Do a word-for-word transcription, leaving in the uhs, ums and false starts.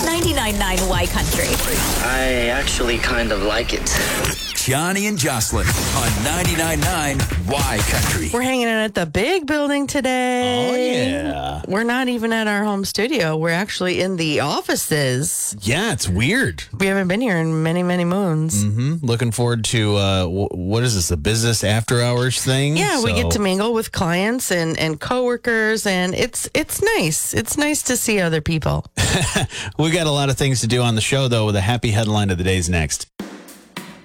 ninety-nine point nine Y Country. I actually kind of like it. Johnny and Jocelyn on ninety-nine point nine Y Country. We're hanging out at the big building today. Oh, yeah. We're not even at our home studio. We're actually in the offices. Yeah, it's weird. We haven't been here in many, many moons. Mm-hmm. Looking forward to, uh, w- what is this, the business after hours thing? Yeah, we So- get to mingle with clients and, and coworkers, and it's it's nice. It's nice to see other people. We got a lot of things to do on the show, though, with a happy headline of the day's next.